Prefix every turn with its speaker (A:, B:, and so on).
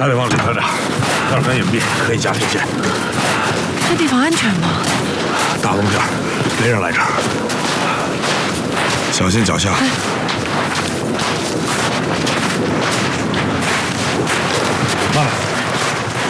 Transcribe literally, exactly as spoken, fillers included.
A: 还得往里头点，那儿很隐蔽，可以架天线。
B: 这地方安全吗？
A: 大东家，没人来这儿，小心脚下。
B: 哎